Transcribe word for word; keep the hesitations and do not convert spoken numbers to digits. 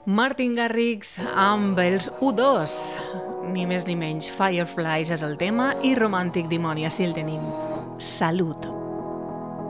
Martin Garrix amb els U dos, ni més ni menys. Fireflies és el tema i Romantic Dimoni, així el tenim. Salut!